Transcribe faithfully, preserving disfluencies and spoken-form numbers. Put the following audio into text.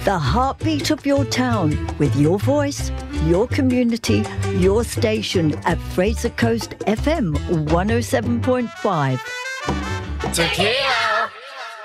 The heartbeat of your town with your voice, your community, your station at Fraser Coast F M one oh seven point five. Tequila!